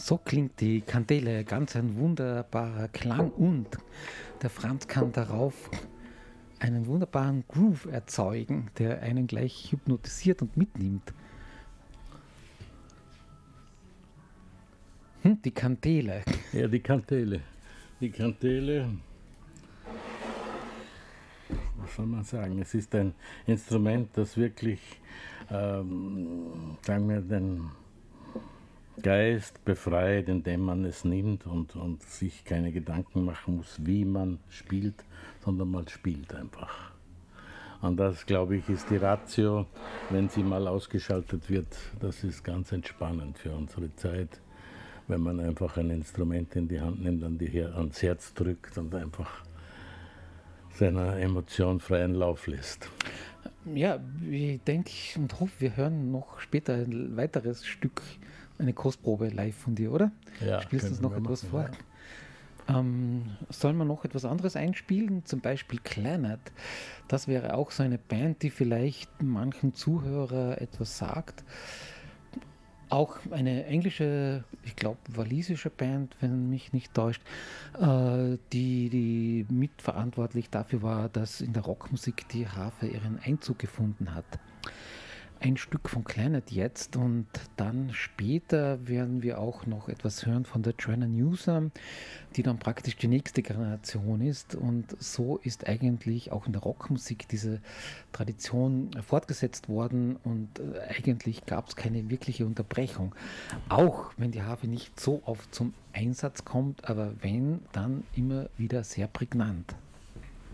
So klingt die Kantele, ganz ein wunderbarer Klang und der Franz kann darauf einen wunderbaren Groove erzeugen, der einen gleich hypnotisiert und mitnimmt. Die Kantele. Ja, die Kantele. Die Kantele, was soll man sagen? Es ist ein Instrument, das wirklich, sagen wir, den Geist befreit, indem man es nimmt und sich keine Gedanken machen muss, wie man spielt, sondern man spielt einfach. Und das, glaube ich, ist die Ratio, wenn sie mal ausgeschaltet wird, das ist ganz entspannend für unsere Zeit, wenn man einfach ein Instrument in die Hand nimmt, ans Herz drückt und einfach seiner Emotion freien Lauf lässt. Ja, ich denke und hoffe, wir hören noch später ein weiteres Stück, eine Kostprobe live von dir, oder? Ja, spielst du uns noch etwas vor? Ja. Sollen wir noch etwas anderes einspielen? Zum Beispiel Clannad. Das wäre auch so eine Band, die vielleicht manchen Zuhörer etwas sagt. Auch eine englische, ich glaube walisische Band, wenn mich nicht täuscht, die mitverantwortlich dafür war, dass in der Rockmusik die Harfe ihren Einzug gefunden hat. Ein Stück von Clannad jetzt und dann später werden wir auch noch etwas hören von der Joanna Newsom, die dann praktisch die nächste Generation ist, und so ist eigentlich auch in der Rockmusik diese Tradition fortgesetzt worden und eigentlich gab es keine wirkliche Unterbrechung. Auch wenn die Harfe nicht so oft zum Einsatz kommt, aber wenn, dann immer wieder sehr prägnant.